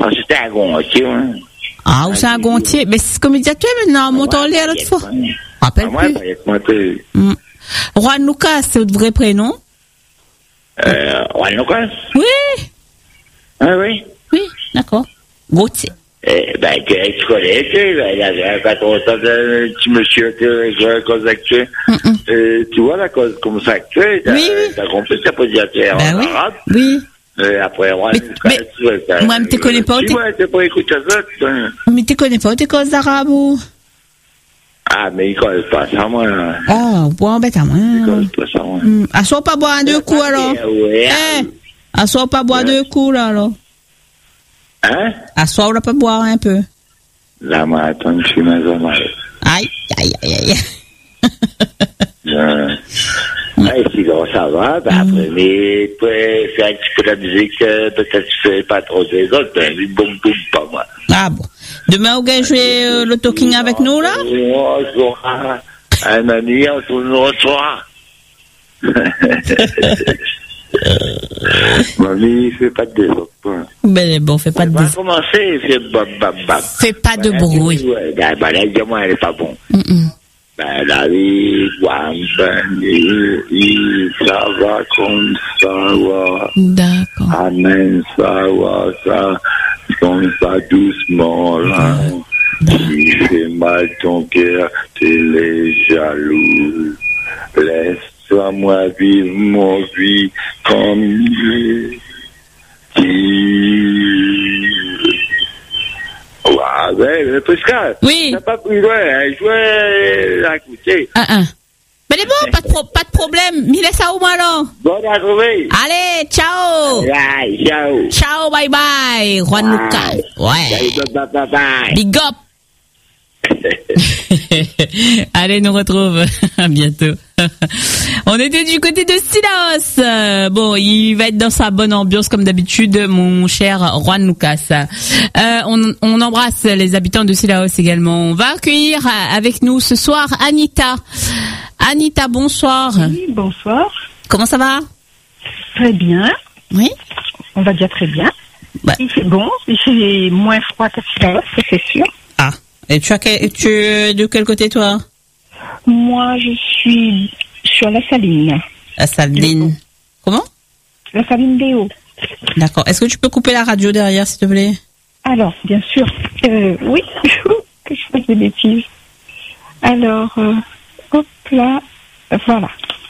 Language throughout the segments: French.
C'était à Gontier, hein. Ah, ou c'est à Gontier. Mais c'est comme il dit à toi maintenant, montant l'air l'autre fois. Rappelle plus. Juan Lucas, c'est votre vrai prénom? Juan Lucas? Oui. Ah oui? Oui, d'accord. Gauthier. Tu connais, il avait 14 ans, un petit monsieur qui a cause actuelle. Tu vois la cause comme ça actuelle? Oui. T'as compris, t'as pas dit à toi en arabe? Oui. Après, moi, je te connais pas. Tu pas écouter ça. Mais tu connais pas tes causes d'arabe ou? Ah, mais ils connaissent pas ça, moi. Ah, bon, ben, t'as moi. Ils connaissent pas ça, moi. Assois pas boire deux coups, alors. Assois pas boire deux coups, là, alors. Hein? Assois, on va pas boire un peu. Là, moi, attends, je suis maison, Aïe. Si ça va, après, mais tu peux faire un petit peu de la musique, peut-être tu fais pas trop des autres, ben, boum, pas moi. Ah bon. Demain, vous allez jouer le talking avec nous, là? Un ami, on se reçoit. Mamie, fais pas de désordre. Ben bon, fais pas de désordre. On va commencer, fais pas de bruit. Là, dis-moi, elle est pas bon. La vie, ça va comme ça, ouais. D'accord. Amen, ça va, ça, comme ça, doucement, là. Si fait mal ton cœur, t'es les jaloux. Laisse-moi vivre mon vie comme Pascal. Oui. T'as pas pris loin, jouer à côté. Mais c'est bon, pas de problème. Mais laisse ça où, moi, alors? Bon, à trouver. Allez, ciao. Ouais, ciao. Ciao, bye bye. Juan Lucas. Ouais. Bye. Big up. Allez, nous retrouve à bientôt. On était du côté de Silaos. Bon, il va être dans sa bonne ambiance comme d'habitude, mon cher Juan Lucas. On embrasse les habitants de Silaos également. On va accueillir avec nous ce soir Anita. Anita, bonsoir. Oui, bonsoir. Comment ça va? Très bien. Oui. On va dire très bien. Il fait bon, il fait moins froid qu'à Silaos, c'est sûr. Ah. Et tu es de quel côté, toi? Moi, je suis sur la Saline. La Saline. Comment? La Saline des Hauts. D'accord. Est-ce que tu peux couper la radio derrière, s'il te plaît? Alors, bien sûr. Oui, que je fasse des bêtises. Alors, hop là, voilà.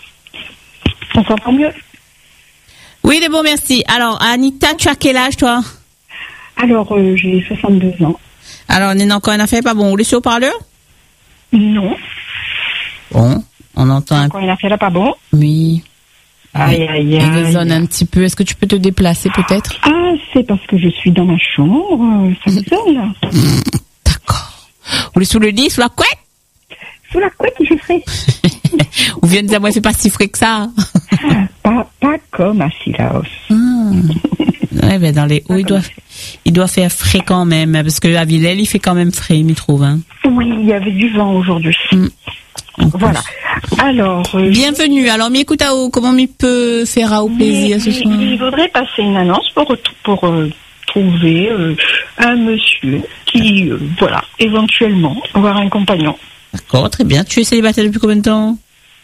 On s'entend mieux? Oui, c'est bon, merci. Alors, Anita, tu as quel âge, toi? Alors, j'ai 62 ans. Alors, on est encore en affaire, pas bon. Vous laissez au parleur? Non. Bon, on entend Encore une affaire là, pas bon? Oui. Aïe. Il résonne un petit peu. Est-ce que tu peux te déplacer, peut-être? Ah, c'est parce que je suis dans ma chambre. Ça me sonne, là. D'accord. Vous voulez sous le lit, sous la couette? Sous la couette, je ferai. Ou vient de dire, moi, c'est pas si frais que ça. Pas comme à Silaos. Ouais, ben, dans les hauts, il doit faire frais quand même, parce que à Villèle, il fait quand même frais, il me trouve, hein. Oui, il y avait du vent aujourd'hui. Voilà. Alors. Bienvenue. Alors, m'écoute, comment m'y peut faire au plaisir ce soir? Il faudrait passer une annonce pour trouver un monsieur qui, voilà, éventuellement, avoir un compagnon. D'accord, très bien. Tu es célibataire depuis combien de temps?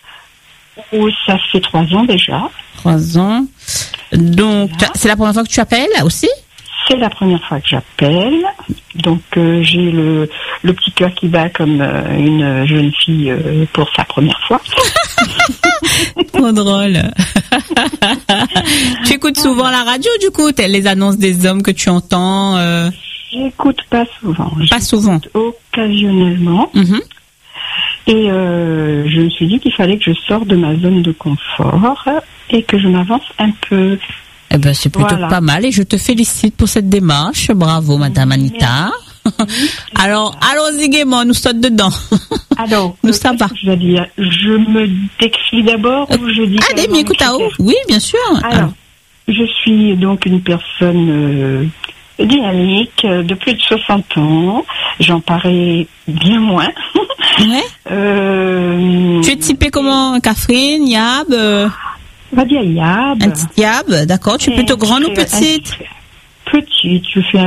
Oh, ça fait 3 ans déjà. 3 ans. Donc, voilà. C'est la première fois que tu appelles aussi? C'est la première fois que j'appelle. Donc, j'ai le petit cœur qui bat comme une jeune fille pour sa première fois. Trop drôle. Tu écoutes souvent la radio, du coup, les annonces des hommes que tu entends? J'écoute pas souvent. Pas souvent. Occasionnellement. Et je me suis dit qu'il fallait que je sorte de ma zone de confort et que je m'avance un peu. Eh ben, c'est plutôt pas mal et je te félicite pour cette démarche. Bravo, Madame Anita. Alors, allons-y gaiement, nous sommes dedans. Alors, nous ça va. Je vais dire, je me décris d'abord ou je dis. Allez, mais écoute, oui, bien sûr. Alors, je suis donc une personne dynamique de plus de 60 ans. J'en parais bien moins. Ouais. Tu es typée comment? Catherine, Yab? On va dire Yab. Un petit Yab, d'accord. Tu es plutôt grande ou petite? Petite, je fais